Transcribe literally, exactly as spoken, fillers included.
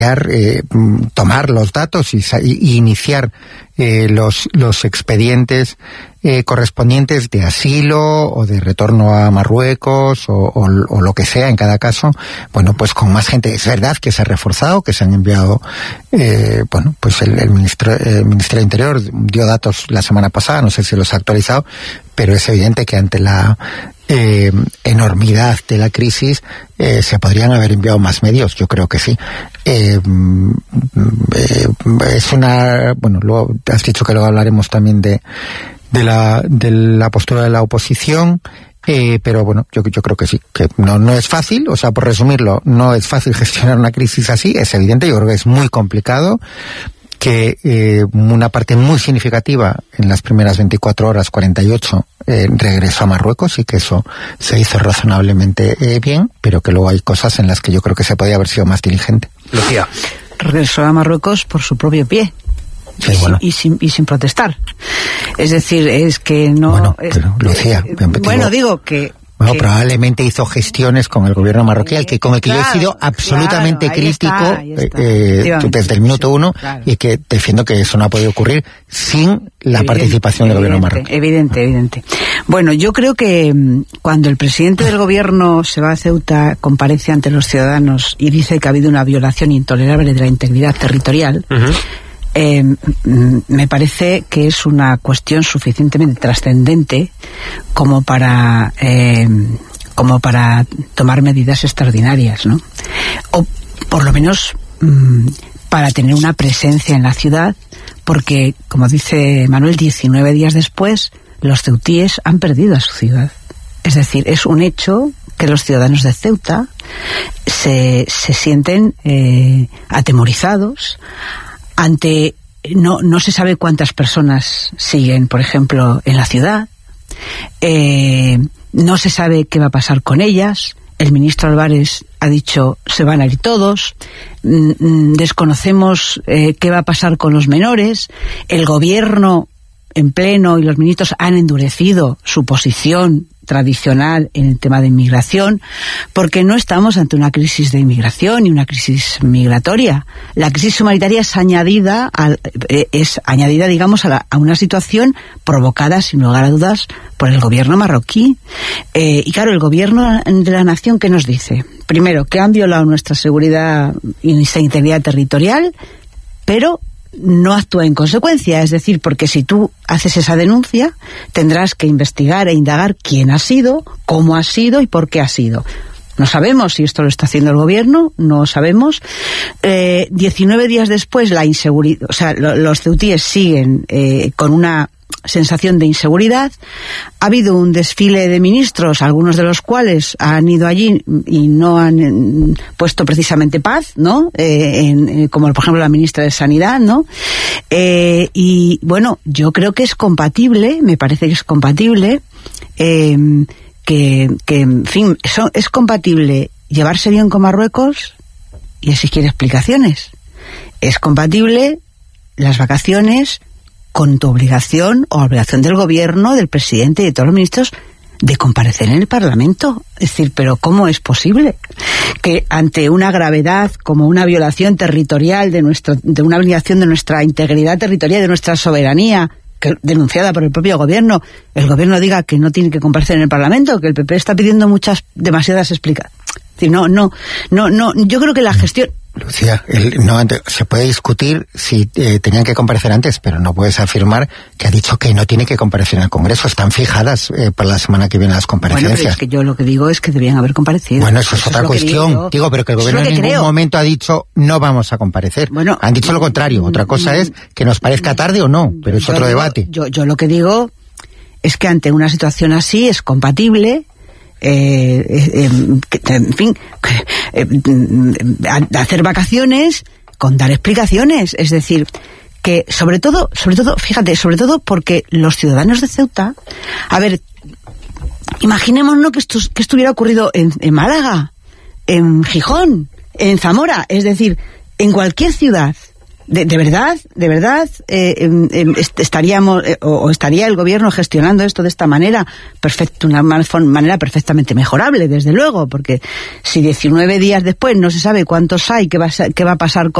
Eh, tomar los datos y, y iniciar eh, los, los expedientes eh, correspondientes de asilo o de retorno a Marruecos o, o, o lo que sea en cada caso, bueno, pues con más gente. Es verdad que se ha reforzado, que se han enviado, eh, bueno, pues el, el, ministro, el Ministerio de Interior dio datos la semana pasada, no sé si los ha actualizado, pero es evidente que ante la eh, enormidad de la crisis eh, se podrían haber enviado más medios, yo creo que sí. Eh, eh, es una, bueno, luego has dicho que luego hablaremos también de de la de la postura de la oposición, eh, pero bueno, yo yo creo que sí, que no no es fácil, o sea, por resumirlo, no es fácil gestionar una crisis así, es evidente, yo creo que es muy complicado, que eh, una parte muy significativa en las primeras veinticuatro horas, cuarenta y ocho, eh, regresó a Marruecos y que eso se hizo razonablemente eh, bien, pero que luego hay cosas en las que yo creo que se podía haber sido más diligente. Lucía. Regresó a Marruecos por su propio pie. Sí, y, bueno. sin, y, sin, y sin protestar. Es decir, es que no... Bueno, es, pero, Lucía... Eh, bueno, digo que... Bueno, que, probablemente hizo gestiones con el gobierno marroquí, el que, con el que claro, yo he sido absolutamente claro, crítico está, está. Eh, desde el minuto uno, claro. Y que defiendo que eso no ha podido ocurrir sin la evidente, participación del gobierno marroquí. Evidente, evidente. Bueno, yo creo que cuando el presidente del gobierno se va a Ceuta, comparece ante los ciudadanos y dice que ha habido una violación intolerable de la integridad territorial, uh-huh. Eh, me parece que es una cuestión suficientemente trascendente como para eh, como para tomar medidas extraordinarias, ¿no? O por lo menos mmm, para tener una presencia en la ciudad, porque, como dice Manuel, diecinueve días después los ceutíes han perdido a su ciudad. Es decir, es un hecho que los ciudadanos de Ceuta se, se sienten eh, atemorizados ante, no, no se sabe cuántas personas siguen, por ejemplo, en la ciudad, eh, no se sabe qué va a pasar con ellas, el ministro Álvarez ha dicho se van a ir todos, mm, desconocemos eh, qué va a pasar con los menores, el gobierno en pleno y los ministros han endurecido su posición tradicional en el tema de inmigración, porque no estamos ante una crisis de inmigración ni una crisis migratoria. La crisis humanitaria es añadida, a, es añadida, digamos, a, la, a una situación provocada, sin lugar a dudas, por el gobierno marroquí. Eh, y claro, el gobierno de la nación, ¿qué nos dice? Primero, que han violado nuestra seguridad y nuestra integridad territorial, pero no actúa en consecuencia, es decir, porque si tú haces esa denuncia, tendrás que investigar e indagar quién ha sido, cómo ha sido y por qué ha sido. No sabemos si esto lo está haciendo el gobierno, no sabemos. Eh, diecinueve días después, la inseguridad, o sea, lo, los ceutíes siguen eh, con una sensación de inseguridad. Ha habido un desfile de ministros, algunos de los cuales han ido allí y no han eh, puesto precisamente paz, ¿no? Eh, en, eh, como por ejemplo la ministra de Sanidad, ¿no? Eh, y bueno, yo creo que es compatible, me parece que es compatible, eh, que, que, en fin, eso, es compatible llevarse bien con Marruecos y exigir explicaciones. Es compatible las vacaciones con tu obligación o obligación del gobierno, del presidente y de todos los ministros de comparecer en el Parlamento. Es decir, pero ¿cómo es posible que ante una gravedad como una violación territorial de nuestro, de una violación de nuestra integridad territorial, de nuestra soberanía, que, denunciada por el propio gobierno, el gobierno diga que no tiene que comparecer en el Parlamento, que el P P está pidiendo muchas, demasiadas explicaciones? Es decir, no, no, no, no, yo creo que la gestión... Lucía, el, no, se puede discutir si eh, tenían que comparecer antes, pero no puedes afirmar que ha dicho que no tiene que comparecer en el Congreso. Están fijadas eh, para la semana que viene las comparecencias. Bueno, pero es que yo lo que digo es que debían haber comparecido. Bueno, eso, eso es otra es cuestión. Digo, digo, pero que el gobierno en ningún creo. momento ha dicho no vamos a comparecer. Bueno, han dicho lo contrario. Otra cosa es que nos parezca tarde o no, pero es otro digo, debate. Yo, yo lo que digo es que ante una situación así es compatible... Eh, eh, eh, en fin, eh, eh, hacer vacaciones con dar explicaciones, es decir, que sobre todo, sobre todo, fíjate, sobre todo porque los ciudadanos de Ceuta, a ver, imaginémonos que esto, que esto hubiera ocurrido en, en Málaga, en Gijón, en Zamora, es decir, en cualquier ciudad De, de verdad, de verdad, eh, eh, estaríamos eh, o, o estaría el gobierno gestionando esto de esta manera, perfecto, una manera perfectamente mejorable, desde luego, porque si diecinueve días después no se sabe cuántos hay, qué va a, qué va a pasar con